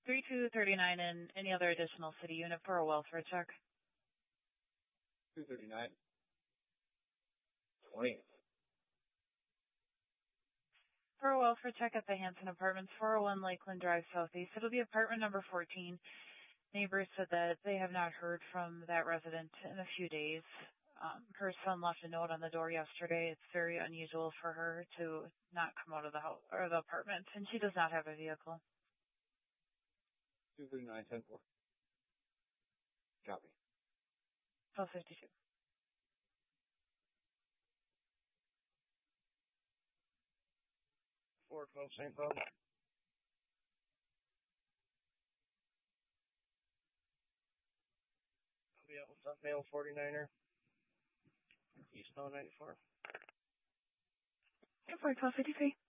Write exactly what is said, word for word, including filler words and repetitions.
three two three nine and any other additional city unit for a welfare check. two thirty-nine. twentieth. For a welfare check at the Hanson Apartments, four oh one Lakeland Drive Southeast. It'll be apartment number fourteen. Neighbors said that they have not heard from that resident in a few days. Um, her son left a note on the door yesterday. It's very unusual for her to not come out of the house or the apartment, and she does not have a vehicle. two thirty-nine ten four. Copy. twelve fifty-two. four twelve Saint Paul. I'll be out with South Mail forty-niner. East Mail ninety-four. twelve fifty-three.